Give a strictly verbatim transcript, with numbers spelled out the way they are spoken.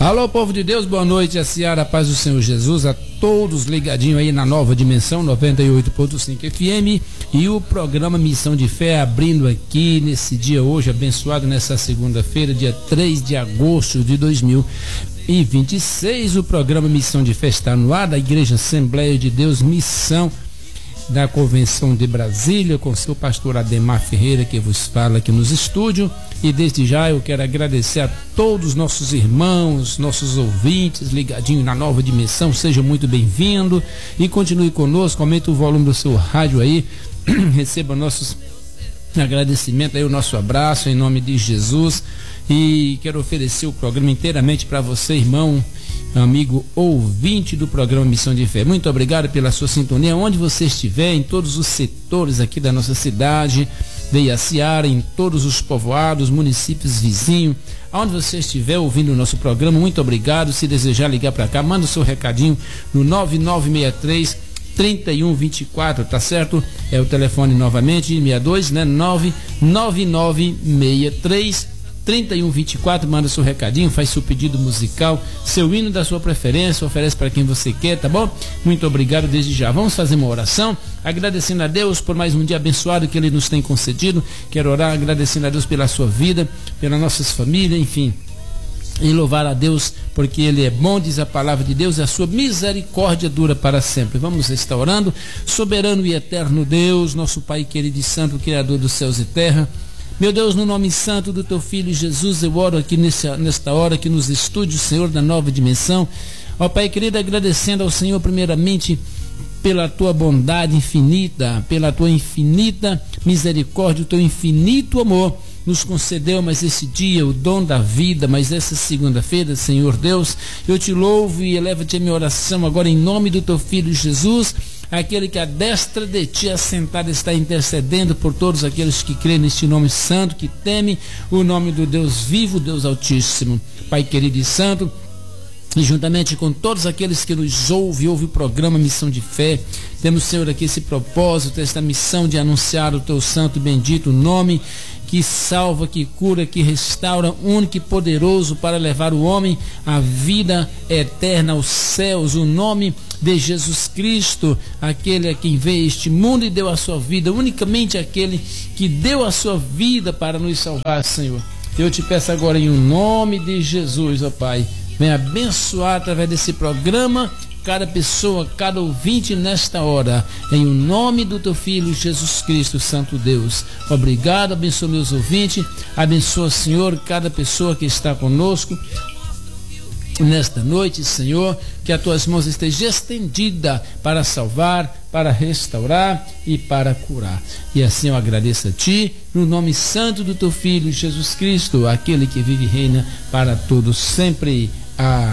Alô, povo de Deus, boa noite, a Seara, a paz do Senhor Jesus, a todos ligadinho aí na Nova Dimensão noventa e oito ponto cinco F M e o programa Missão de Fé abrindo aqui nesse dia hoje, abençoado nessa segunda-feira, dia três de agosto de dois mil e vinte e seis. O programa Missão de Fé está no ar da Igreja Assembleia de Deus Missão da Convenção de Brasília, com seu pastor Ademar Ferreira, que vos fala aqui nos estúdios. E desde já eu quero agradecer a todos os nossos irmãos, nossos ouvintes ligadinhos na Nova Dimensão. Seja muito bem-vindo e continue conosco, aumente o volume do seu rádio aí, receba nossos agradecimentos aí, o nosso abraço em nome de Jesus. E quero oferecer o programa inteiramente para você, irmão, amigo ouvinte do programa Missão de Fé. Muito obrigado pela sua sintonia, onde você estiver, em todos os setores aqui da nossa cidade, de Iaciara, em todos os povoados, municípios vizinhos, aonde você estiver ouvindo o nosso programa, muito obrigado. Se desejar ligar para cá, manda o seu recadinho no nove nove seis três, três um dois quatro, tá certo? É o telefone novamente, sessenta e dois, né? nove nove nove seis três, três um dois quatro, manda seu recadinho, faz seu pedido musical, seu hino da sua preferência, oferece para quem você quer, tá bom? Muito obrigado desde já. Vamos fazer uma oração, agradecendo a Deus por mais um dia abençoado que Ele nos tem concedido. Quero orar agradecendo a Deus pela sua vida, pelas nossas famílias, enfim, e louvar a Deus porque Ele é bom, diz a palavra de Deus, e a sua misericórdia dura para sempre. Vamos estar orando. Soberano e eterno Deus, nosso Pai querido e santo, Criador dos céus e terra, meu Deus, no nome santo do teu Filho Jesus, eu oro aqui nessa, nesta hora, aqui nos estúdios, Senhor, da Nova Dimensão. Ó Pai querido, agradecendo ao Senhor primeiramente pela tua bondade infinita, pela tua infinita misericórdia, o teu infinito amor. Nos concedeu mais esse dia, o dom da vida, mas essa segunda-feira, Senhor Deus, eu te louvo e elevo-te a minha oração agora em nome do teu Filho Jesus, aquele que à destra de ti assentado está intercedendo por todos aqueles que creem neste nome santo, que temem o nome do Deus vivo, Deus Altíssimo. Pai querido e santo, e juntamente com todos aqueles que nos ouvem, ouvem o programa Missão de Fé, temos, Senhor, aqui esse propósito, esta missão de anunciar o teu santo e bendito nome, que salva, que cura, que restaura, único e poderoso para levar o homem à vida eterna, aos céus, o nome de Jesus Cristo, aquele a quem veio este mundo e deu a sua vida, unicamente aquele que deu a sua vida para nos salvar, Senhor. Eu te peço agora em nome de Jesus, ó Pai, venha abençoar através desse programa cada pessoa, cada ouvinte nesta hora, em o nome do teu Filho Jesus Cristo, Santo Deus. Obrigado, abençoa meus ouvintes, abençoa, Senhor, cada pessoa que está conosco nesta noite, Senhor, que as tuas mãos estejam estendidas para salvar, para restaurar e para curar. E assim eu agradeço a ti, no nome santo do teu Filho Jesus Cristo, aquele que vive e reina para todos sempre. Amém.